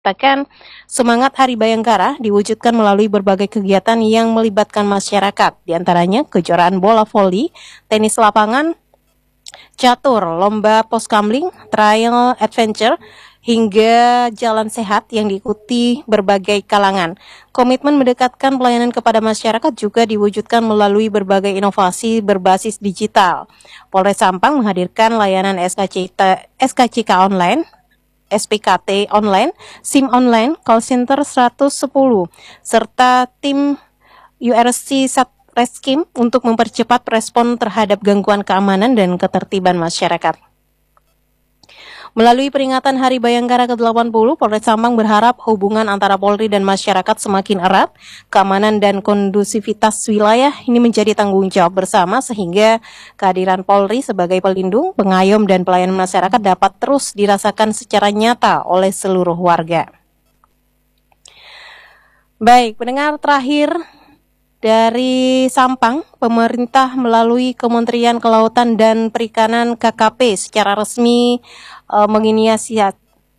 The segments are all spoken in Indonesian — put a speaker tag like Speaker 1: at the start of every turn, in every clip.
Speaker 1: Bahkan, semangat Hari Bayangkara diwujudkan melalui berbagai kegiatan yang melibatkan masyarakat, diantaranya kejuaraan bola voli, tenis lapangan, catur, lomba poskamling, trail adventure, hingga jalan sehat yang diikuti berbagai kalangan. Komitmen mendekatkan pelayanan kepada masyarakat juga diwujudkan melalui berbagai inovasi berbasis digital. Polres Sampang menghadirkan layanan SKCK online, SPKT online, SIM online, call center 110, serta tim URC Satreskrim untuk mempercepat respon terhadap gangguan keamanan dan ketertiban masyarakat. Melalui peringatan Hari Bayangkara ke-80, Polres Sampang berharap hubungan antara Polri dan masyarakat semakin erat, keamanan dan kondusivitas wilayah ini menjadi tanggung jawab bersama sehingga kehadiran Polri sebagai pelindung, pengayom dan pelayan masyarakat dapat terus dirasakan secara nyata oleh seluruh warga. Baik, pendengar, terakhir dari Sampang, pemerintah melalui Kementerian Kelautan dan Perikanan KKP secara resmi menginisiasi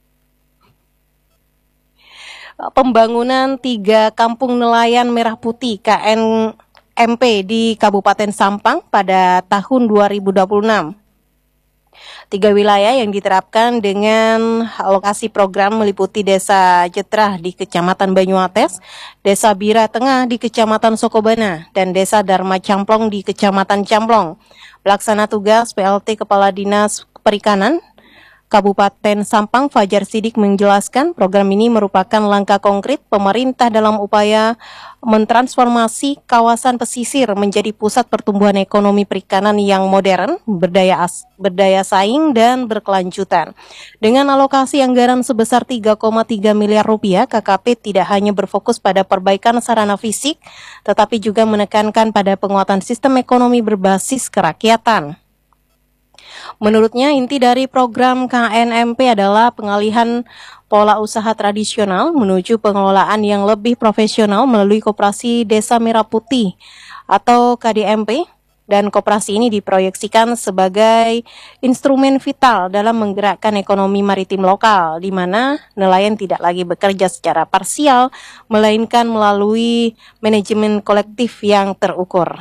Speaker 1: pembangunan 3 kampung nelayan merah putih KNMP di Kabupaten Sampang pada tahun 2026. 3 wilayah yang diterapkan dengan alokasi program meliputi Desa Jetrah di Kecamatan Banyuates, Desa Bira Tengah di Kecamatan Sokobana, dan Desa Dharma Camplong di Kecamatan Camplong. Pelaksana tugas PLT Kepala Dinas Perikanan Kabupaten Sampang Fajar Sidik menjelaskan program ini merupakan langkah konkret pemerintah dalam upaya mentransformasi kawasan pesisir menjadi pusat pertumbuhan ekonomi perikanan yang modern, berdaya saing dan berkelanjutan. Dengan alokasi anggaran sebesar 3,3 miliar rupiah, KKP tidak hanya berfokus pada perbaikan sarana fisik, tetapi juga menekankan pada penguatan sistem ekonomi berbasis kerakyatan. Menurutnya, inti dari program KNMP adalah pengalihan pola usaha tradisional menuju pengelolaan yang lebih profesional melalui Koperasi Desa Merah Putih atau KDMP, dan koperasi ini diproyeksikan sebagai instrumen vital dalam menggerakkan ekonomi maritim lokal, di mana nelayan tidak lagi bekerja secara parsial, melainkan melalui manajemen kolektif yang terukur.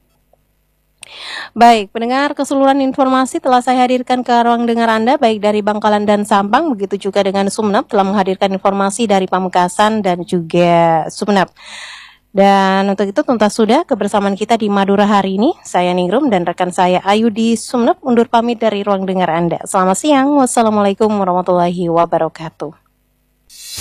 Speaker 1: Baik, pendengar, keseluruhan informasi telah saya hadirkan ke ruang dengar Anda, baik dari Bangkalan dan Sampang, begitu juga dengan Sumeneb, telah menghadirkan informasi dari Pamekasan dan juga Sumeneb. Dan untuk itu tuntas sudah kebersamaan kita di Madura hari ini. Saya Ningrum dan rekan saya Ayu di Sumeneb undur pamit dari ruang dengar Anda. Selamat siang, wassalamualaikum warahmatullahi wabarakatuh.